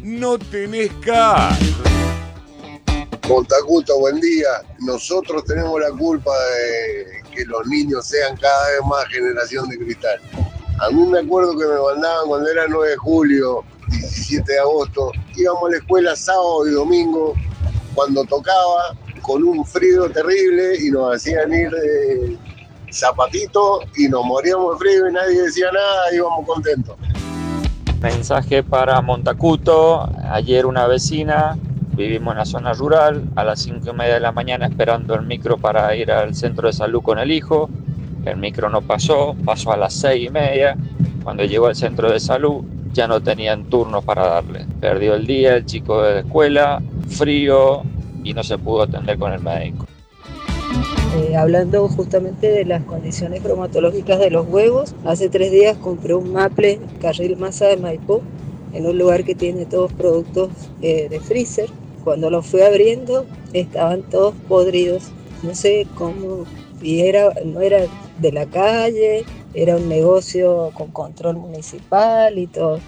no tenés car. Montacuto, buen día. Nosotros tenemos la culpa de que los niños sean cada vez más generación de cristal. A mí me acuerdo que me mandaban cuando era 9 de julio, 17 de agosto, íbamos a la escuela sábado y domingo, cuando tocaba, con un frío terrible y nos hacían ir de zapatito y nos moríamos de frío y nadie decía nada, íbamos contentos. Mensaje para Montacuto. Ayer una vecina, vivimos en la zona rural, a las 5:30 de la mañana esperando el micro para ir al centro de salud con el hijo. El micro no pasó a las 6:30. Cuando llegó al centro de salud ya no tenían turno para darle. Perdió el día el chico de la escuela, frío, y no se pudo atender con el médico. Hablando justamente de las condiciones cromatológicas de los huevos, hace 3 días compré un maple Carril Masa de Maipú, en un lugar que tiene todos productos de freezer. Cuando los fui abriendo, estaban todos podridos. No sé cómo, y no era de la calle, era un negocio con control municipal y todo.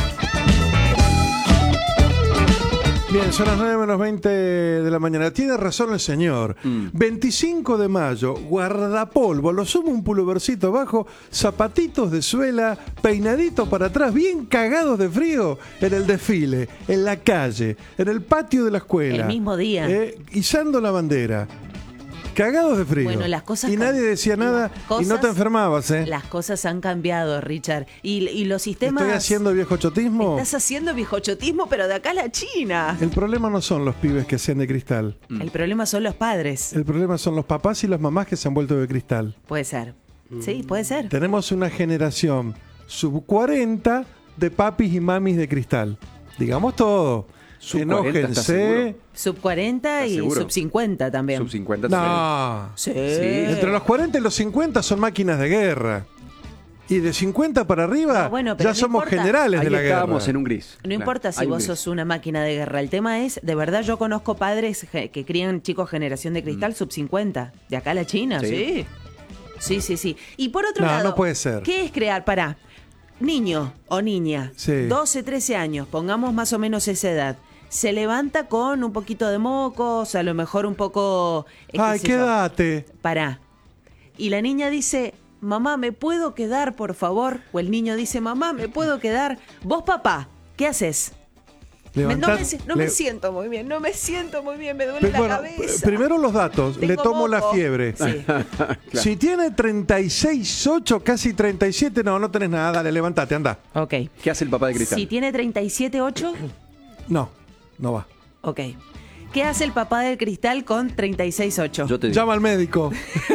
Bien, son las 9:20 de la mañana. Tiene razón el señor. 25 de mayo, guardapolvo, lo sumo un pulovercito abajo, zapatitos de suela, peinaditos para atrás, bien cagados de frío en el desfile, en la calle, en el patio de la escuela. El mismo día. Izando la bandera. Cagados de frío. Bueno, las cosas y nadie decía nada y no te enfermabas, ¿eh? Las cosas han cambiado, Richard. Y los sistemas... ¿Estoy haciendo viejochotismo? Estás haciendo viejochotismo, pero de acá a la China. El problema no son los pibes que sean de cristal. El problema son los padres. El problema son los papás y las mamás que se han vuelto de cristal. Puede ser. Sí, puede ser. Tenemos una generación sub 40 de papis y mamis de cristal. Digamos todo. Enójense. Sub 40 y sub 50 también. Sub 50 no. Sí. Entre los 40 y los 50 son máquinas de guerra. Y de 50 para arriba ya somos generales de la guerra. Estábamos en un gris. No importa si vos sos una máquina de guerra. El tema es, de verdad, yo conozco padres que crían chicos generación de cristal sub 50. De acá a la China, sí. Sí. Y por otro lado, no puede ser. ¿Qué es crear? Pará. Niño o niña, 12, 13 años, pongamos más o menos esa edad. Se levanta con un poquito de mocos, a lo mejor un poco... Ay, quédate. Pará. Y la niña dice, mamá, ¿me puedo quedar, por favor? O el niño dice, mamá, ¿me puedo quedar? Vos, papá, ¿qué haces? No me siento muy bien, me duele la cabeza. Primero los datos, le tomo la fiebre. Sí. Claro. Si tiene 36,8, casi 37, no tenés nada, dale, levántate, anda. Ok. ¿Qué hace el papá de cristal? Si tiene 37,8... No va. Ok. ¿Qué hace el papá del cristal con 36,8? Llama al médico.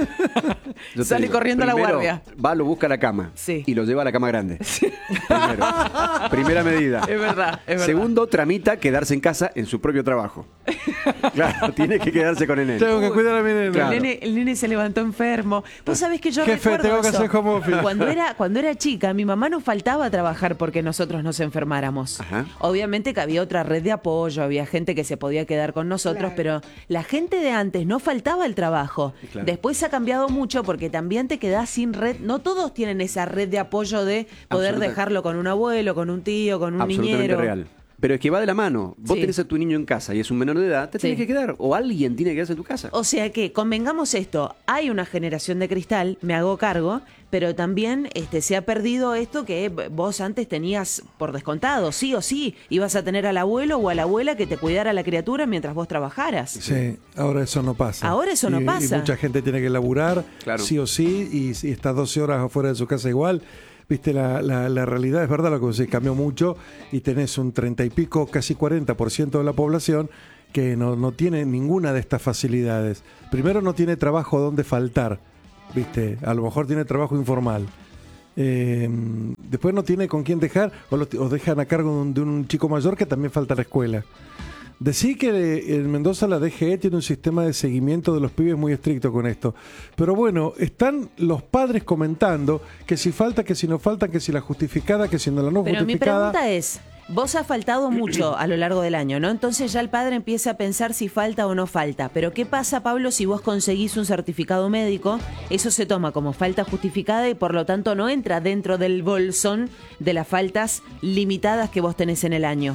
Sale corriendo a la guardia. Va, lo busca a la cama. Sí. Y lo lleva a la cama grande. Sí. Primera medida. Es verdad. Segundo, tramita quedarse en casa en su propio trabajo. Claro, tiene que quedarse con el nene. Tengo que cuidar a mi nene. Claro. El nene se levantó enfermo. Vos sabés que yo Jefe, recuerdo tengo que eso. hacer home office. Cuando era chica, mi mamá nos faltaba trabajar porque nosotros nos enfermáramos. Ajá. Obviamente que había otra red de apoyo, había gente que se podía quedar con nosotros, pero la gente de antes no faltaba el trabajo. Claro. Después ha cambiado mucho porque también te quedás sin red. No todos tienen esa red de apoyo de poder dejarlo con un abuelo, con un tío, con un Absolutamente niñero. real. Pero es que va de la mano. Vos tenés a tu niño en casa y es un menor de edad, te tenés que quedar. O alguien tiene que quedarse en tu casa. O sea que, convengamos esto, hay una generación de cristal, me hago cargo, pero también se ha perdido esto que vos antes tenías por descontado, sí o sí, ibas a tener al abuelo o a la abuela que te cuidara la criatura mientras vos trabajaras. Sí, ahora eso no pasa. Ahora eso no pasa. Y mucha gente tiene que laburar, sí o sí, y estás 12 horas afuera de su casa igual. Viste, la realidad es verdad, lo que se cambió mucho y tenés un 30 y pico, casi 40% de la población que no tiene ninguna de estas facilidades. Primero, no tiene trabajo donde faltar, viste, a lo mejor tiene trabajo informal. Después no tiene con quién dejar o dejan a cargo de un chico mayor que también falta a la escuela. Decí que en Mendoza la DGE tiene un sistema de seguimiento de los pibes muy estricto con esto. Pero bueno, están los padres comentando que si falta, que si no falta, que si la justificada, que si no la no Pero justificada. mi pregunta es, vos has faltado mucho a lo largo del año, ¿no? Entonces ya el padre empieza a pensar si falta o no falta. Pero ¿qué pasa, Pablo, si vos conseguís un certificado médico? Eso se toma como falta justificada y por lo tanto no entra dentro del bolsón de las faltas limitadas que vos tenés en el año.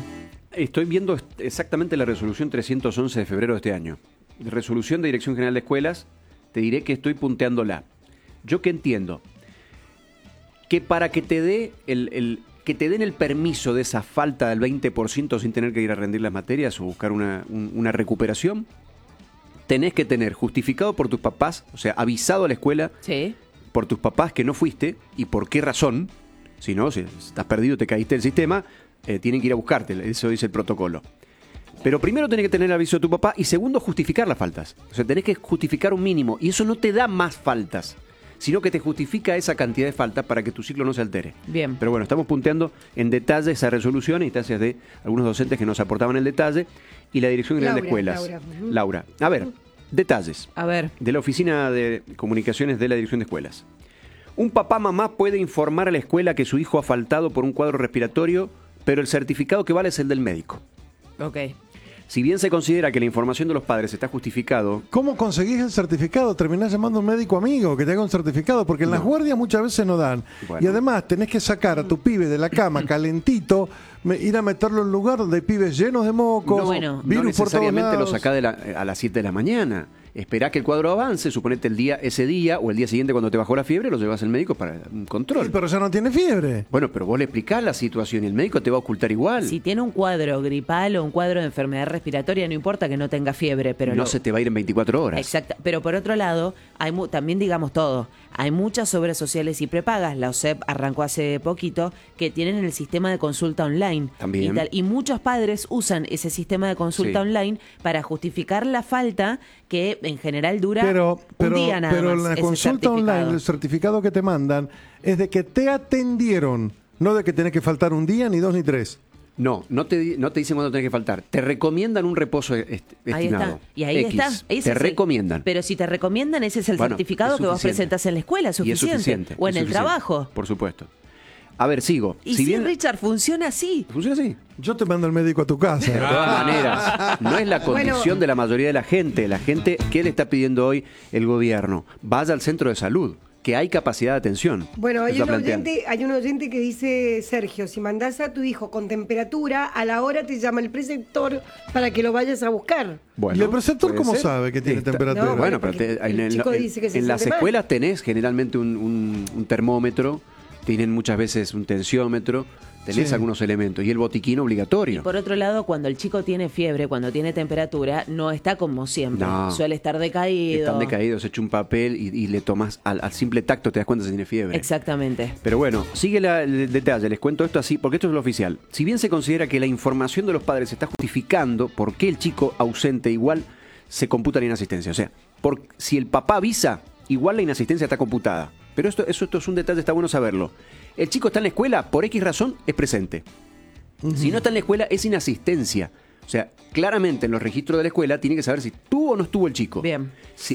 Estoy viendo exactamente la resolución 311 de febrero de este año. Resolución de Dirección General de Escuelas, te diré que estoy punteándola. Yo que entiendo que para que te dé que te den el permiso de esa falta del 20% sin tener que ir a rendir las materias o buscar una recuperación, tenés que tener justificado por tus papás, o sea, avisado a la escuela por tus papás que no fuiste y por qué razón. Si no, si estás perdido, te caíste del sistema, tienen que ir a buscarte, eso dice el protocolo. Pero primero tenés que tener el aviso de tu papá y segundo, justificar las faltas. O sea, tenés que justificar un mínimo y eso no te da más faltas, sino que te justifica esa cantidad de faltas para que tu ciclo no se altere. Bien. Pero bueno, estamos punteando en detalle esa resolución, instancias de algunos docentes que nos aportaban el detalle y la Dirección General de Escuelas. Laura. A ver, detalles. A ver. De la Oficina de Comunicaciones de la Dirección de Escuelas. Un papá mamá puede informar a la escuela que su hijo ha faltado por un cuadro respiratorio, pero el certificado que vale es el del médico. Ok. Si bien se considera que la información de los padres está justificado... ¿Cómo conseguís el certificado? Terminás llamando a un médico amigo que te haga un certificado, porque en las guardias muchas veces no dan. Bueno. Y además tenés que sacar a tu pibe de la cama calentito, ir a meterlo en un lugar donde hay pibes llenos de mocos, no virus necesariamente por lo todos sacás a las 7 de la mañana. Esperá que el cuadro avance, suponete ese día o el día siguiente cuando te bajó la fiebre, lo llevas al médico para un control. Sí, pero ya no tiene fiebre. Bueno, pero vos le explicás la situación y el médico te va a ocultar igual. Si tiene un cuadro gripal o un cuadro de enfermedad respiratoria, no importa que no tenga fiebre, pero no se te va a ir en 24 horas. Exacto. Pero por otro lado, también digamos todo, hay muchas obras sociales y prepagas, la OSEP arrancó hace poquito, que tienen el sistema de consulta online. También. Y muchos padres usan ese sistema de consulta online para justificar la falta que en general dura un día nada más. Pero la consulta online, el certificado que te mandan es de que te atendieron, no de que tenés que faltar un día, ni 2, ni 3. No te dicen cuándo tenés que faltar. Te recomiendan un reposo estimado. Ahí está. Y ahí está. Te recomiendan. Pero si te recomiendan, ese es el certificado que vos presentas en la escuela, es suficiente. Y es suficiente. O en el trabajo. Por supuesto. A ver, sigo. Y si bien, Richard, funciona así. Funciona así. Yo te mando al médico a tu casa. De todas maneras, no es la condición de la mayoría de la gente. La gente, ¿qué le está pidiendo hoy el gobierno? Vaya al centro de salud, que hay capacidad de atención. Bueno, hay un oyente que dice, Sergio, si mandás a tu hijo con temperatura, a la hora te llama el preceptor para que lo vayas a buscar. Bueno, ¿y el preceptor cómo sabe que tiene temperatura? No, bueno, pero en las escuelas tenés generalmente un termómetro, tienen muchas veces un tensiómetro, tenés algunos elementos, y el botiquín obligatorio. Y por otro lado, cuando el chico tiene fiebre, cuando tiene temperatura, no está como siempre. No. Suele estar decaído. Están decaídos, echa un papel y le tomás, al simple tacto te das cuenta si tiene fiebre. Exactamente. Pero bueno, sigue el detalle, les cuento esto así, porque esto es lo oficial. Si bien se considera que la información de los padres está justificando por qué el chico ausente igual se computa la inasistencia. O sea, si el papá avisa, igual la inasistencia está computada. Pero esto es un detalle, está bueno saberlo. El chico está en la escuela, por X razón, es presente. Si no está en la escuela, es inasistencia. O sea, claramente en los registros de la escuela tiene que saber si tuvo o no estuvo el chico. Bien. Si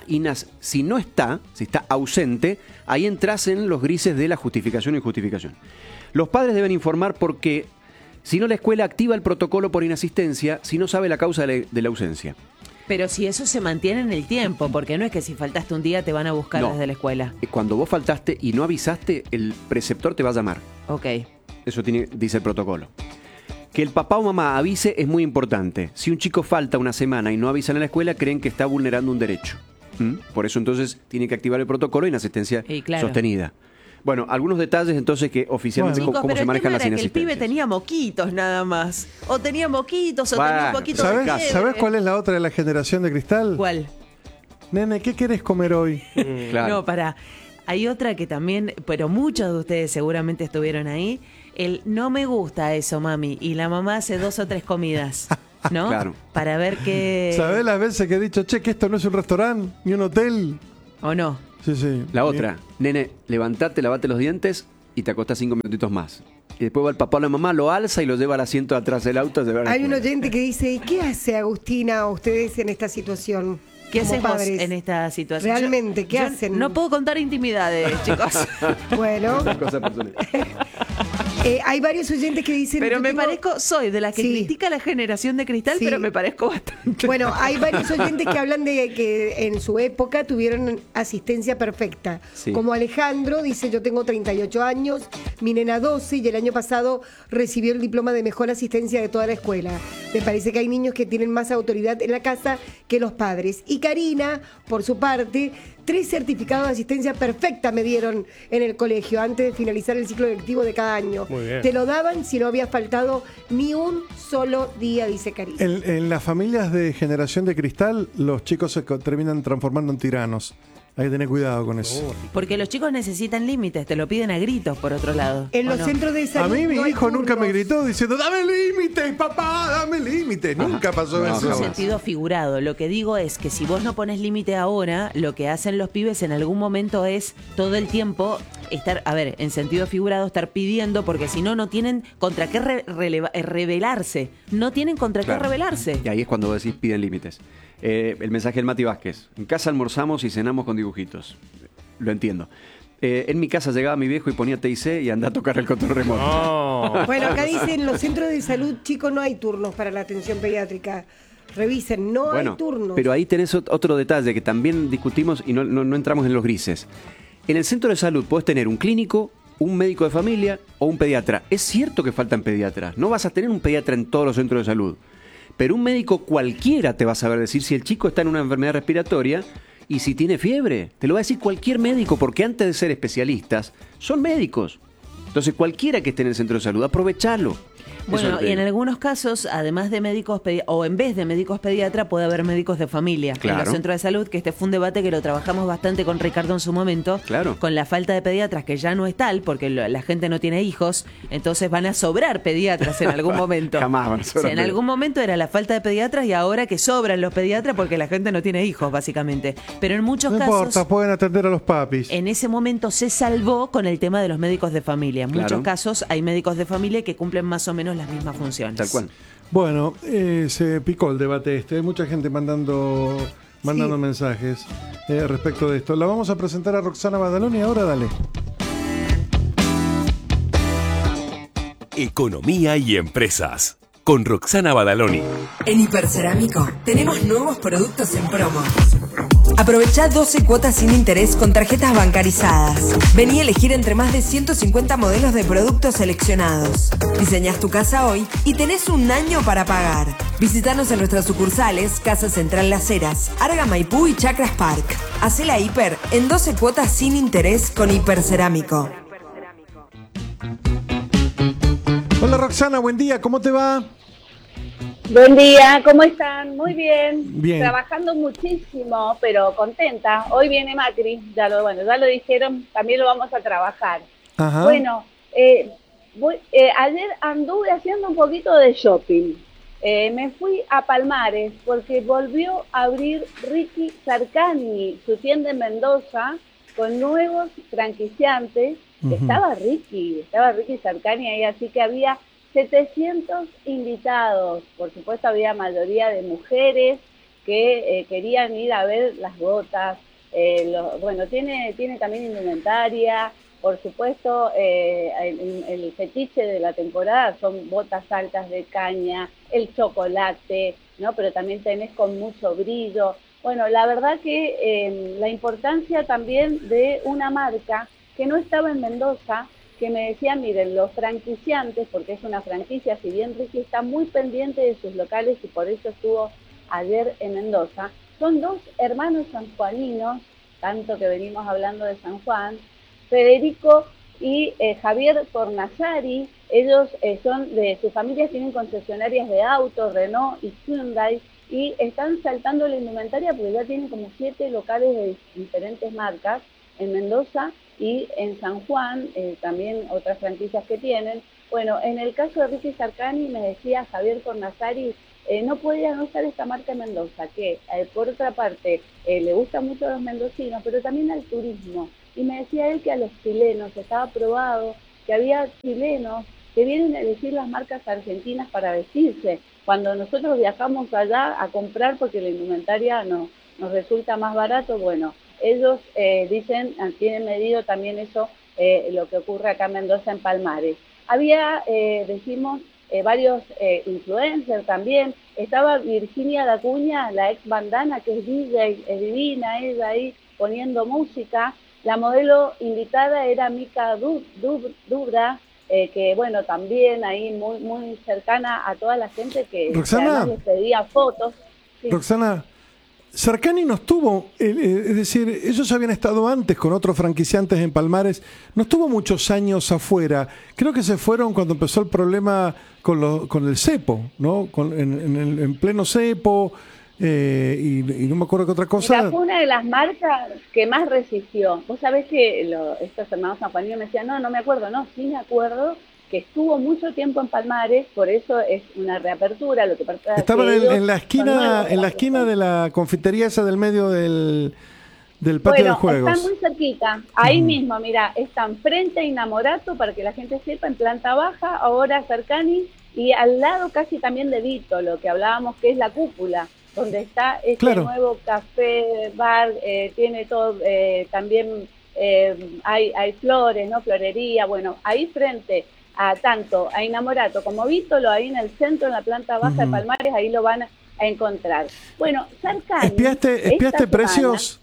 no está, si está ausente, ahí entras en los grises de la justificación e injustificación. Los padres deben informar porque, si no, la escuela activa el protocolo por inasistencia si no sabe la causa de la ausencia. Pero si eso se mantiene en el tiempo, porque no es que si faltaste un día te van a buscar desde la escuela. Cuando vos faltaste y no avisaste, el preceptor te va a llamar. Ok. Eso dice el protocolo. Que el papá o mamá avise es muy importante. Si un chico falta una semana y no avisan en la escuela, creen que está vulnerando un derecho. Por eso entonces tiene que activar el protocolo de inasistencia sostenida. Bueno, algunos detalles entonces que oficialmente cómo se manejan las inasistencias. Que el pibe tenía moquitos nada más. O tenía moquitos o tenía un poquito de fiebre. ¿Sabés cuál es la otra de la generación de cristal? ¿Cuál? Nene, ¿qué querés comer hoy? Claro. No, hay otra que también, pero muchos de ustedes seguramente estuvieron ahí. No me gusta eso, mami. Y la mamá hace 2 o 3 comidas. ¿No? Claro. Para ver qué... ¿Sabés las veces que he dicho, che, que esto no es un restaurante ni un hotel? ¿O no? Sí. La otra, nene, levantate, lavate los dientes y te acostás 5 minutitos más. Y después va el papá o la mamá, lo alza y lo lleva al asiento de atrás del auto. Hay un oyente que dice, ¿qué hace Agustina o ustedes en esta situación? ¿Qué hacemos en esta situación? Realmente, ¿qué hacen? No puedo contar intimidades, chicos. Bueno. Cosa personal. Hay varios oyentes que dicen... Pero me parezco, soy de las que critica la generación de cristal, pero me parezco bastante. Bueno, hay varios oyentes que hablan de que en su época tuvieron asistencia perfecta. Sí. Como Alejandro, dice, yo tengo 38 años, mi nena 12 y el año pasado recibió el diploma de mejor asistencia de toda la escuela. Me parece que hay niños que tienen más autoridad en la casa que los padres. Y Karina, por su parte, 3 certificados de asistencia perfecta me dieron en el colegio antes de finalizar el ciclo lectivo de cada año. Muy bien. Te lo daban si no había faltado ni un solo día, dice Karina. En las familias de generación de cristal, los chicos se terminan transformando en tiranos. Hay que tener cuidado con eso. Porque los chicos necesitan límites, te lo piden a gritos, por otro lado. En los centros de A salud mí mi no hay hijo nunca me turnos. gritó diciendo, dame límites, papá, dame límites. Nunca pasó Es un eso. sentido figurado. Lo que digo es que si vos no pones límite ahora, lo que hacen los pibes en algún momento es todo el tiempo estar, a ver, en sentido figurado, estar pidiendo, porque si no, no tienen contra qué rebelarse. No tienen contra qué rebelarse. Y ahí es cuando vos decís piden límites. El mensaje del Mati Vázquez. En casa almorzamos y cenamos con dibujitos. Lo entiendo. En mi casa llegaba mi viejo y ponía TIC y andá a tocar el control remoto. No. Bueno, acá dicen, en los centros de salud, chicos, no hay turnos para la atención pediátrica. Revisen, no hay turnos. Pero ahí tenés otro detalle que también discutimos y no entramos en los grises. En el centro de salud podés tener un clínico, un médico de familia o un pediatra. Es cierto que faltan pediatras. No vas a tener un pediatra en todos los centros de salud. Pero un médico cualquiera te va a saber decir si el chico está en una enfermedad respiratoria y si tiene fiebre. Te lo va a decir cualquier médico, porque antes de ser especialistas, son médicos. Entonces, cualquiera que esté en el centro de salud, aprovechalo. Bueno, y en algunos casos, además de médicos o en vez de médicos pediatra, puede haber médicos de familia en los centros de salud, que este fue un debate que lo trabajamos bastante con Ricardo en su momento, con la falta de pediatras, que ya no es tal, porque la gente no tiene hijos, entonces van a sobrar pediatras en algún momento. Jamás van a sobrar. En algún momento era la falta de pediatras y ahora que sobran los pediatras porque la gente no tiene hijos, básicamente. Pero en muchos casos... No importa, pueden atender a los papis. En ese momento se salvó con el tema de los médicos de familia. En muchos casos hay médicos de familia que cumplen más o menos las mismas funciones. Tal cual. Bueno, se picó el debate este. Hay mucha gente mandando mensajes respecto de esto. La vamos a presentar a Roxana Badaloni ahora, dale. Economía y empresas. Con Roxana Badaloni. En Hipercerámico tenemos nuevos productos en promo. Aprovechá 12 cuotas sin interés con tarjetas bancarizadas. Vení a elegir entre más de 150 modelos de productos seleccionados. Diseñás tu casa hoy y tenés un año para pagar. Visítanos en nuestras sucursales Casa Central Las Heras, Arga Maipú y Chacras Park. Hacé la hiper en 12 cuotas sin interés con Hipercerámico. Hola Roxana, buen día, ¿cómo te va? Buen día, ¿cómo están? Muy bien. Bien. Trabajando muchísimo, pero contenta. Hoy viene Macri, ya lo dijeron, también lo vamos a trabajar. Ajá. Bueno, ayer anduve haciendo un poquito de shopping. Me fui a Palmares porque volvió a abrir Ricky Sarcani, su tienda en Mendoza, con nuevos franquiciantes. Estaba Ricky Sarcani ahí, así que había 700 invitados. Por supuesto, había mayoría de mujeres que querían ir a ver las botas. Tiene también indumentaria. Por supuesto, el fetiche de la temporada son botas altas de caña, el chocolate, ¿no? Pero también tenés con mucho brillo. Bueno, la verdad que la importancia también de una marca que no estaba en Mendoza, que me decían, miren, los franquiciantes, porque es una franquicia, si bien Ricky está muy pendiente de sus locales y por eso estuvo ayer en Mendoza, son 2 hermanos sanjuaninos, tanto que venimos hablando de San Juan, Federico y Javier Fornazari. Ellos son de sus familias, tienen concesionarias de autos, Renault y Hyundai, y están saltando la indumentaria porque ya tienen como 7 locales de diferentes marcas en Mendoza y en San Juan, también otras franquicias que tienen. Bueno, en el caso de Ricky Sarcani, me decía Javier Fornazari, no podía no usar esta marca en Mendoza, que por otra parte le gusta mucho a los mendocinos, pero también al turismo. Y me decía él que a los chilenos estaba probado, que había chilenos que vienen a elegir las marcas argentinas para vestirse. Cuando nosotros viajamos allá a comprar porque la indumentaria nos resulta más barato, bueno, ellos tienen medido también eso, lo que ocurre acá en Mendoza, en Palmares. Había, varios influencers también. Estaba Virginia Dacuña, la ex bandana, que es DJ, es divina ella ahí poniendo música. La modelo invitada era Mica Dubra, que bueno, también ahí muy cercana a toda la gente que además les pedía fotos. Sí. Roxana, Sarcani no estuvo, es decir, ellos habían estado antes con otros franquiciantes en Palmares, no estuvo muchos años afuera. Creo que se fueron cuando empezó el problema con el cepo, ¿no? En pleno cepo, y no me acuerdo qué otra cosa. Mira, fue una de las marcas que más resistió. Vos sabés que estos hermanos sanjuaninos me decían, no me acuerdo, sí me acuerdo, que estuvo mucho tiempo en Palmares, por eso es una reapertura. Lo que estaban en la esquina de la confitería esa del medio del patio de juegos. Están muy cerquita, ahí mismo, mira, están frente a Inamorato, para que la gente sepa, en planta baja, ahora Sarcani, y al lado casi también de Vito, lo que hablábamos que es la cúpula, donde está este nuevo café, bar, tiene todo, también hay flores, ¿no? Florería, bueno, ahí frente tanto a Inamorato como Vítolo, ahí en el centro, en la planta baja de Palmares, ahí lo van a encontrar. Bueno, Sarcani... ¿Espiaste precios?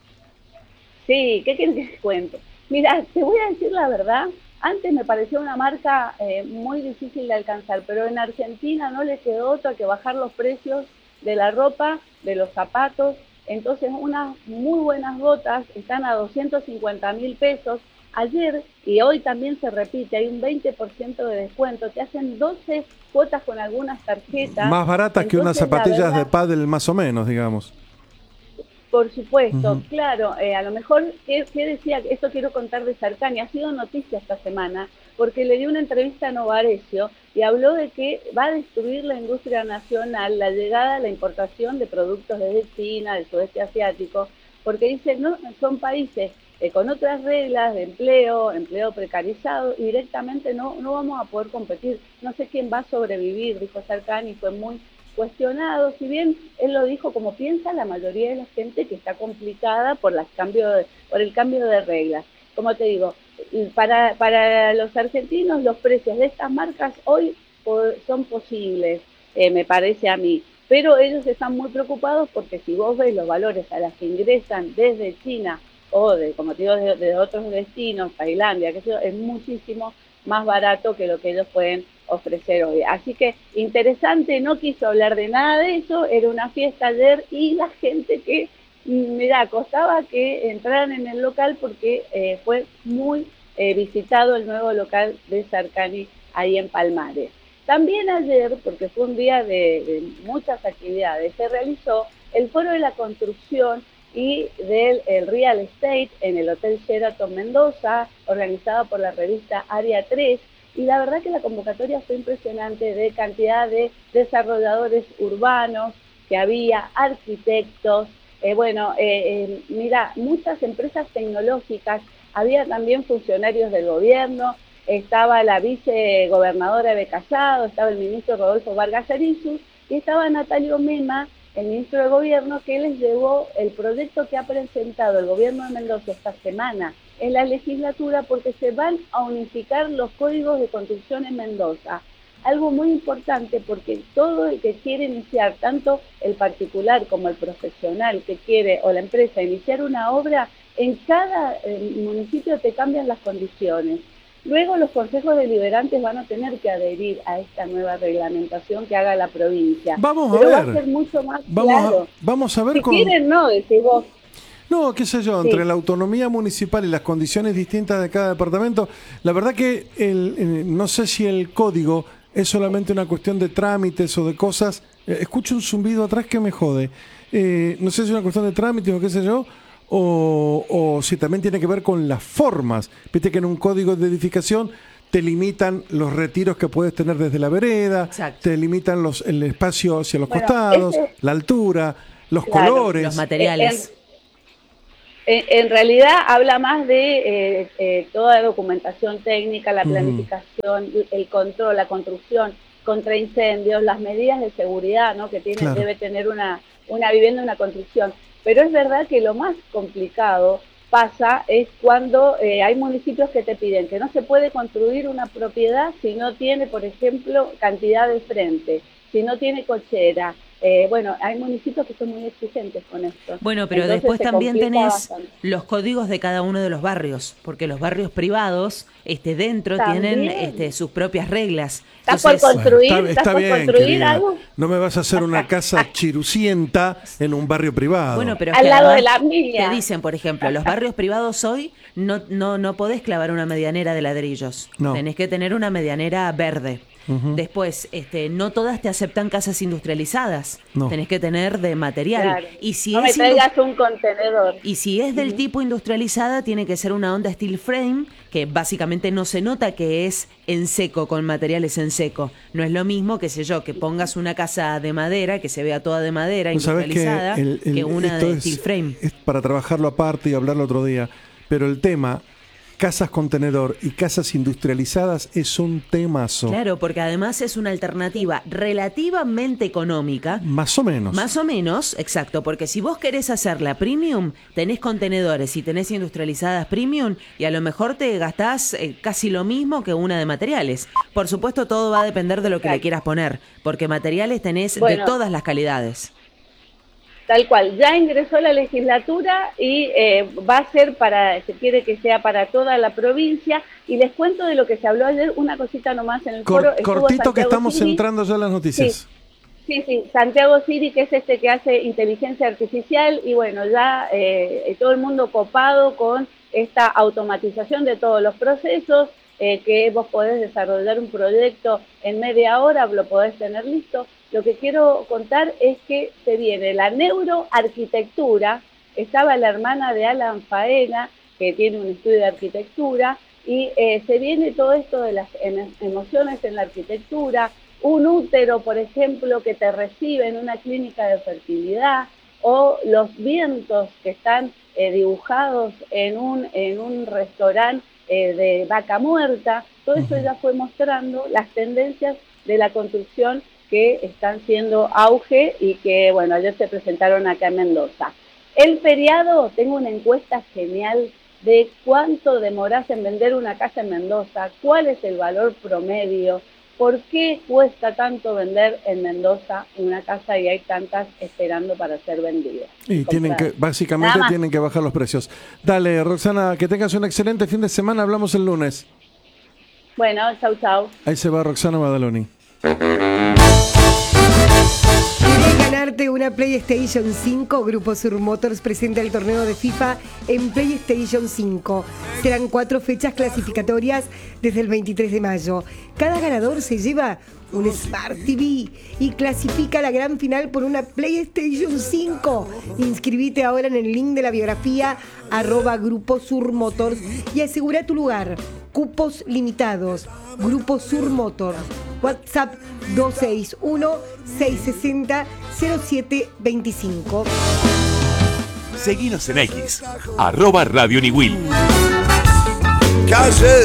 Sí, ¿qué quieres que te cuente? Mira, te voy a decir la verdad, antes me parecía una marca muy difícil de alcanzar, pero en Argentina no le quedó otra que bajar los precios de la ropa, de los zapatos. Entonces unas muy buenas botas están a 250.000 pesos. Ayer y hoy también se repite, hay un 20% de descuento, te hacen 12 cuotas con algunas tarjetas. Más baratas que unas zapatillas de pádel más o menos, digamos. Por supuesto, claro, a lo mejor, ¿qué decía? Esto quiero contar de Sarcani, ha sido noticia esta semana, porque le dio una entrevista a Novarecio y habló de que va a destruir la industria nacional, la llegada, la importación de productos desde China, del sudeste asiático, porque dice, no, son países con otras reglas de empleo precarizado, y directamente no vamos a poder competir. No sé quién va a sobrevivir, dijo Sarcani, fue muy cuestionado, si bien él lo dijo como piensa la mayoría de la gente, que está complicada por el cambio de reglas. Como te digo, para los argentinos los precios de estas marcas hoy son posibles, me parece a mí, pero ellos están muy preocupados porque si vos ves los valores a los que ingresan desde China o como te digo, de otros destinos, Tailandia, que es muchísimo más barato que lo que ellos pueden ofrecer hoy. Así que interesante, no quiso hablar de nada de eso, era una fiesta ayer y la gente que, mira, costaba que entraran en el local porque fue muy visitado el nuevo local de Sarcani ahí en Palmares. También ayer, porque fue un día de muchas actividades, se realizó el Foro de la Construcción y del Real Estate en el Hotel Sheraton Mendoza, organizado por la revista Área 3, y la verdad que la convocatoria fue impresionante, de cantidad de desarrolladores urbanos que había, arquitectos, mira, muchas empresas tecnológicas, había también funcionarios del gobierno, estaba la vicegobernadora de Callado, estaba el ministro Rodolfo Vargas Arizu, y estaba Natalio Mema, el ministro de Gobierno, que les llevó el proyecto que ha presentado el gobierno de Mendoza esta semana en la legislatura, porque se van a unificar los códigos de construcción en Mendoza. Algo muy importante, porque todo el que quiere iniciar, tanto el particular como el profesional que quiere, o la empresa, iniciar una obra, en cada municipio te cambian las condiciones. Luego los consejos deliberantes van a tener que adherir a esta nueva reglamentación que haga la provincia. Vamos Pero a ver. Va a ser mucho más claro. Vamos a ver si quieren, no, decís vos. No, qué sé yo, entre la autonomía municipal y las condiciones distintas de cada departamento, la verdad que no sé si el código es solamente una cuestión de trámites o de cosas. Escucho un zumbido atrás que me jode. No sé si es una cuestión de trámites o qué sé yo, o si también tiene que ver con las formas. Viste que en un código de edificación te limitan los retiros que puedes tener desde la vereda, te limitan el espacio hacia los costados, la altura, los colores, los materiales. En realidad habla más de toda la documentación técnica, la planificación, el control, la construcción contra incendios, las medidas de seguridad, ¿no?, que debe tener una vivienda, una construcción. Pero es verdad que lo más complicado pasa es cuando hay municipios que te piden que no se puede construir una propiedad si no tiene, por ejemplo, cantidad de frente, si no tiene cochera. Bueno, hay municipios que son muy exigentes con esto. Bueno, pero entonces después también tenés bastante los códigos de cada uno de los barrios, porque los barrios privados dentro ¿también? Tienen sus propias reglas. ¿Estás por construir, bueno, está por bien, construir algo? No me vas a hacer una casa chirucienta en un barrio privado. Bueno, pero al lado de la mía. Te dicen, por ejemplo, los barrios privados hoy no podés clavar una medianera de ladrillos. No. Tenés que tener una medianera verde. Uh-huh. Después, no todas te aceptan casas industrializadas. No. Tenés que tener de material. Claro. Y si no me traigas un contenedor. Y si es del tipo industrializada, tiene que ser una onda steel frame, que básicamente no se nota que es en seco, con materiales en seco. No es lo mismo, qué sé yo, que pongas una casa de madera, que se vea toda de madera industrializada, que una de steel frame. Es para trabajarlo aparte y hablarlo otro día. Pero el tema, casas contenedor y casas industrializadas, es un temazo. Claro, porque además es una alternativa relativamente económica. Más o menos. Más o menos, exacto, porque si vos querés hacerla premium, tenés contenedores y tenés industrializadas premium y a lo mejor te gastás casi lo mismo que una de materiales. Por supuesto, todo va a depender de lo que le quieras poner, porque materiales tenés de todas las calidades. Tal cual, ya ingresó la legislatura y va a ser se quiere que sea para toda la provincia. Y les cuento de lo que se habló ayer, una cosita nomás en el foro. Cortito que estamos entrando ya en las noticias. Sí, Santiago Siri, que es que hace inteligencia artificial, y bueno, ya todo el mundo copado con esta automatización de todos los procesos, que vos podés desarrollar un proyecto en media hora, lo podés tener listo. Lo que quiero contar es que se viene la neuroarquitectura. Estaba la hermana de Alan Faena, que tiene un estudio de arquitectura, y se viene todo esto de las emociones en la arquitectura, un útero, por ejemplo, que te recibe en una clínica de fertilidad, o los vientos que están dibujados en un restaurante de vaca muerta. Todo eso ya fue mostrando las tendencias de la construcción que están siendo auge y que, bueno, ayer se presentaron acá en Mendoza. El feriado, tengo una encuesta genial de cuánto demorás en vender una casa en Mendoza, cuál es el valor promedio, por qué cuesta tanto vender en Mendoza una casa y hay tantas esperando para ser vendidas. Y básicamente tienen que bajar los precios. Dale, Roxana, que tengas un excelente fin de semana, hablamos el lunes. Bueno, chau. Ahí se va Roxana Badaloni. ¿Querés ganarte una PlayStation 5? Grupo Sur Motors presenta el torneo de FIFA en PlayStation 5. Serán 4 fechas clasificatorias desde el 23 de mayo. Cada ganador se lleva un Smart TV y clasifica a la gran final por una PlayStation 5. Inscribite ahora en el link de la biografía @Grupo Sur Motors y asegura tu lugar. Cupos limitados. Grupo Sur Motors. WhatsApp 261-660-0725. Seguinos en X, @Radio Niwil. Se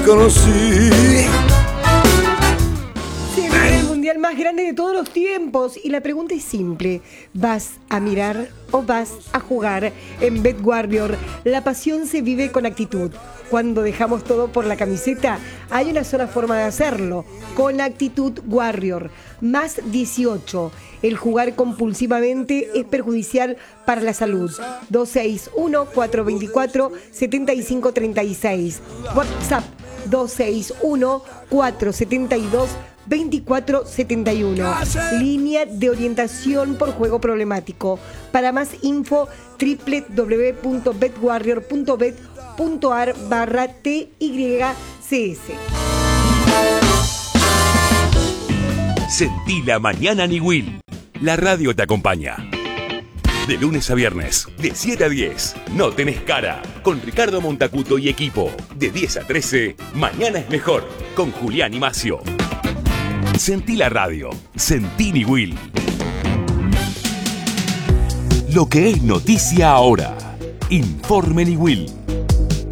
viene el mundial más grande de todos los tiempos y la pregunta es simple: ¿vas a mirar o vas a jugar? En Bet Warrior la pasión se vive con actitud. Cuando dejamos todo por la camiseta, hay una sola forma de hacerlo: con Actitud Warrior. Más 18. El jugar compulsivamente es perjudicial para la salud. 261-424-7536. WhatsApp 261-472-2471. Línea de orientación por juego problemático. Para más info, www.betwarrior.bet.ar/TYCS. Sentí la mañana Niwil. La radio te acompaña. De lunes a viernes, de 7 a 10. No tenés cara. Con Ricardo Montacuto y equipo. De 10 a 13, Mañana es mejor. Con Julián y Macio. Sentí la radio. Sentí Niwil. Lo que es noticia ahora. Informe Niwil.